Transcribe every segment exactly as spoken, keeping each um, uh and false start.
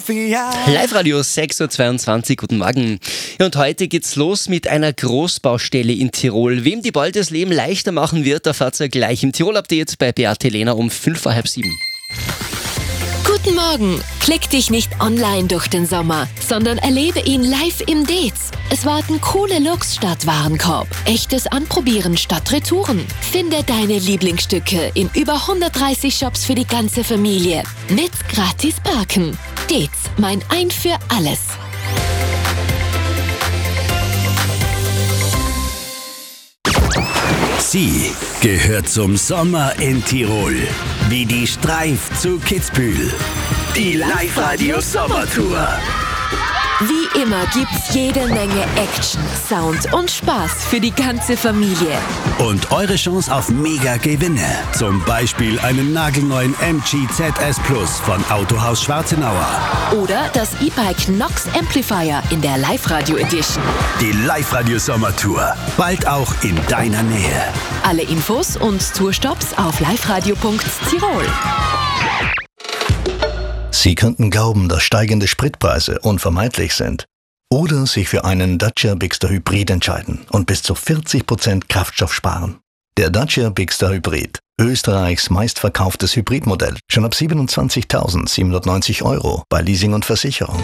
Mafia. Live-Radio sechs Uhr zweiundzwanzig, guten Morgen. Ja, und heute geht's los mit einer Großbaustelle in Tirol. Wem die bald das Leben leichter machen wird, erfahrt ihr gleich im Tirol-Update bei Beate Lehner um fünf vor halb sieben. Guten Morgen! Klick dich nicht online durch den Sommer, sondern erlebe ihn live im Dez. Es warten coole Looks statt Warenkorb, echtes Anprobieren statt Retouren. Finde deine Lieblingsstücke in über hundertdreißig Shops für die ganze Familie. Mit gratis Parken. Dez, mein Ein für alles. Sie gehört zum Sommer in Tirol. Wie die Streif zu Kitzbühel. Die Live-Radio Sommertour. Wie immer gibt's jede Menge Action, Sound und Spaß für die ganze Familie. Und eure Chance auf Mega-Gewinne. Zum Beispiel einen nagelneuen M G Z S Plus von Autohaus Schwarzenauer. Oder das E-Bike Nox Amplifier in der Live-Radio Edition. Die Live-Radio Sommertour. Bald auch in deiner Nähe. Alle Infos und Tourstops auf liveradio punkt tirol. Sie könnten glauben, dass steigende Spritpreise unvermeidlich sind. Oder sich für einen Dacia Bigster Hybrid entscheiden und bis zu vierzig Prozent Kraftstoff sparen. Der Dacia Bigster Hybrid, Österreichs meistverkauftes Hybridmodell, schon ab siebenundzwanzigtausendsiebenhundertneunzig Euro bei Leasing und Versicherung.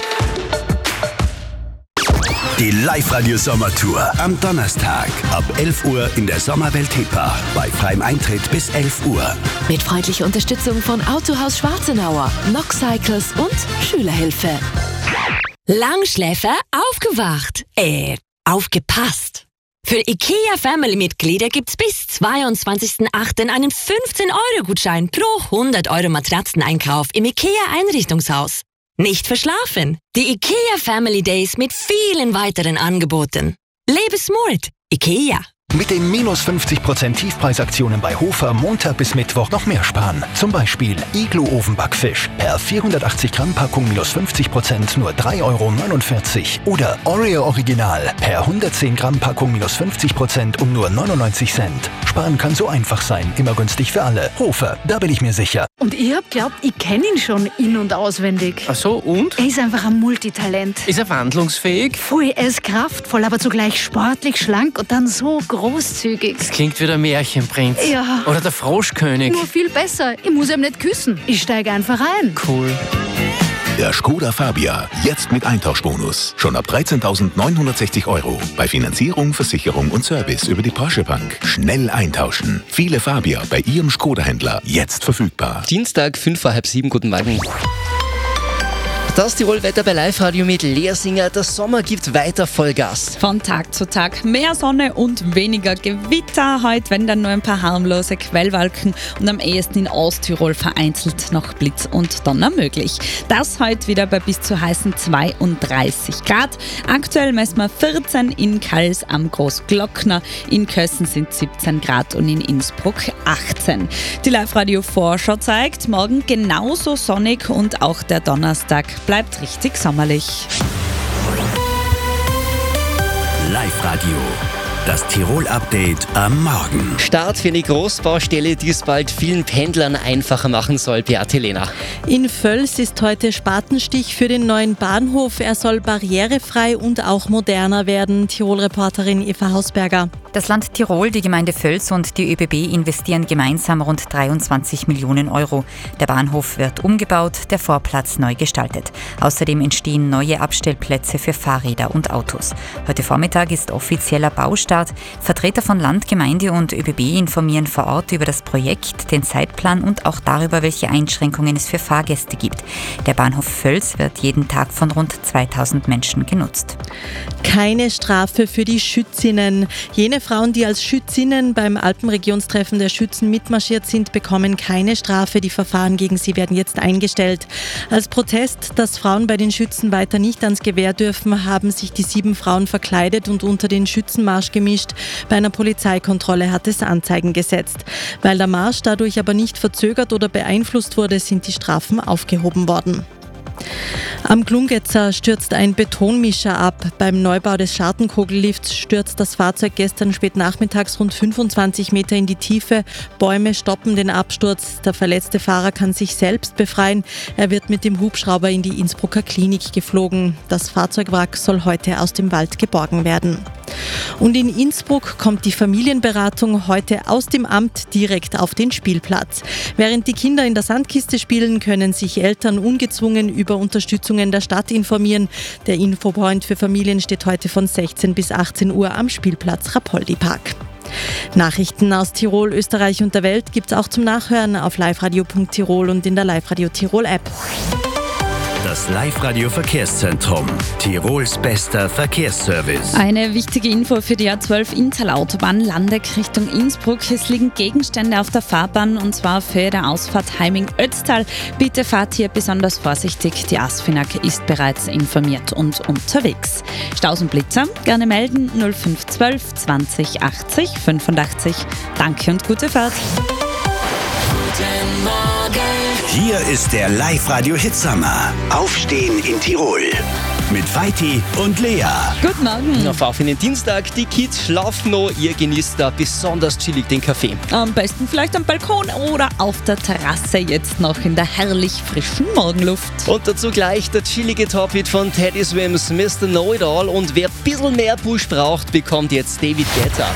Die Live-Radio Sommertour am Donnerstag ab elf Uhr in der Sommerwelt Hippa. Bei freiem Eintritt bis elf Uhr. Mit freundlicher Unterstützung von Autohaus Schwarzenauer, Nox Cycles und Schülerhilfe. Langschläfer aufgewacht. Äh, aufgepasst. Für IKEA Family-Mitglieder gibt's bis zweiundzwanzigsten achten einen fünfzehn Euro Gutschein pro hundert Euro Matratzeneinkauf im IKEA Einrichtungshaus. Nicht verschlafen. Die IKEA Family Days mit vielen weiteren Angeboten. Lebe smart. IKEA. Mit den minus fünfzig Prozent Tiefpreisaktionen bei Hofer Montag bis Mittwoch noch mehr sparen. Zum Beispiel Iglo-Ofenbackfisch per vierhundertachtzig Gramm Packung minus fünfzig Prozent nur drei Euro neunundvierzig. Oder Oreo Original per hundertzehn Gramm Packung minus fünfzig Prozent um nur neunundneunzig Cent. Sparen kann so einfach sein, immer günstig für alle. Hofer, da bin ich mir sicher. Und ich hab glaubt, ich kenne ihn schon in- und auswendig. Ach so, und? Er ist einfach ein Multitalent. Ist er wandlungsfähig? Voll, er ist kraftvoll, aber zugleich sportlich, schlank und dann so großzügig. Das klingt wie der Märchenprinz. Ja. Oder der Froschkönig. Nur viel besser. Ich muss ihm nicht küssen. Ich steige einfach ein. Cool. Der Skoda Fabia, jetzt mit Eintauschbonus. Schon ab dreizehntausendneunhundertsechzig Euro. Bei Finanzierung, Versicherung und Service über die Porsche Bank. Schnell eintauschen. Viele Fabia bei Ihrem Skoda-Händler jetzt verfügbar. Dienstag, fünf vor halb sieben, guten Morgen. Das Tirol-Wetter bei Live-Radio mit Lehrsinger. Der Sommer gibt weiter Vollgas. Von Tag zu Tag mehr Sonne und weniger Gewitter. Heute werden dann nur ein paar harmlose Quellwolken und am ehesten in Osttirol vereinzelt noch Blitz und Donner möglich. Das heute wieder bei bis zu heißen zweiunddreißig Grad. Aktuell messen wir vierzehn in Kals am Großglockner. In Kössen sind siebzehn Grad und in Innsbruck achtzehn. Die Live-Radio-Vorschau zeigt, morgen genauso sonnig und auch der Donnerstag bleibt richtig sommerlich. Live-Radio, das Tirol-Update am Morgen. Start für eine Großbaustelle, die es bald vielen Pendlern einfacher machen soll, Beate Lehner. In Völs ist heute Spatenstich für den neuen Bahnhof. Er soll barrierefrei und auch moderner werden. Tirol-Reporterin Eva Hausberger. Das Land Tirol, die Gemeinde Völs und die ÖBB investieren gemeinsam rund dreiundzwanzig Millionen Euro. Der Bahnhof wird umgebaut, der Vorplatz neu gestaltet. Außerdem entstehen neue Abstellplätze für Fahrräder und Autos. Heute Vormittag ist offizieller Baustart. Vertreter von Land, Gemeinde und ÖBB informieren vor Ort über das Projekt, den Zeitplan und auch darüber, welche Einschränkungen es für Fahrgäste gibt. Der Bahnhof Völs wird jeden Tag von rund zweitausend Menschen genutzt. Keine Strafe für die Schützinnen. Jene Frauen, die als Schützinnen beim Alpenregionstreffen der Schützen mitmarschiert sind, bekommen keine Strafe. Die Verfahren gegen sie werden jetzt eingestellt. Als Protest, dass Frauen bei den Schützen weiter nicht ans Gewehr dürfen, haben sich die sieben Frauen verkleidet und unter den Schützenmarsch gemischt. Bei einer Polizeikontrolle hat es Anzeigen gesetzt. Weil der Marsch dadurch aber nicht verzögert oder beeinflusst wurde, sind die Strafen aufgehoben worden. Am Glungetzer stürzt ein Betonmischer ab. Beim Neubau des Schartenkogellifts stürzt das Fahrzeug gestern spät nachmittags rund fünfundzwanzig Meter in die Tiefe. Bäume stoppen den Absturz. Der verletzte Fahrer kann sich selbst befreien. Er wird mit dem Hubschrauber in die Innsbrucker Klinik geflogen. Das Fahrzeugwrack soll heute aus dem Wald geborgen werden. Und in Innsbruck kommt die Familienberatung heute aus dem Amt direkt auf den Spielplatz. Während die Kinder in der Sandkiste spielen, können sich Eltern ungezwungen über Unterstützungen der Stadt informieren. Der Infopoint für Familien steht heute von sechzehn bis achtzehn Uhr am Spielplatz Rapoldi Park. Nachrichten aus Tirol, Österreich und der Welt gibt's auch zum Nachhören auf liveradio punkt tirol und in der Live-Radio Tirol App. Das Live-Radio Verkehrszentrum. Tirols bester Verkehrsservice. Eine wichtige Info für die A zwölf Inntal-Autobahn Landeck Richtung Innsbruck. Es liegen Gegenstände auf der Fahrbahn und zwar für die Ausfahrt Heiming-Ötztal. Bitte fahrt hier besonders vorsichtig. Die ASFINAG ist bereits informiert und unterwegs. Staus und Blitzer gerne melden null fünf zwölf zwanzig achtzig fünfundachtzig. Danke und gute Fahrt. Guten Morgen. Hier ist der Live-Radio-Hitsommer. Aufstehen in Tirol. Mit Vaiti und Lea. Guten Morgen. Auf, auf in den Dienstag. Die Kids schlafen noch. Ihr genießt da besonders chillig den Kaffee. Am besten vielleicht am Balkon oder auf der Terrasse jetzt noch in der herrlich frischen Morgenluft. Und dazu gleich der chillige Top-Hit von Teddy Swims, Mister Know-It-All. Und wer ein bisschen mehr Push braucht, bekommt jetzt David Guetta.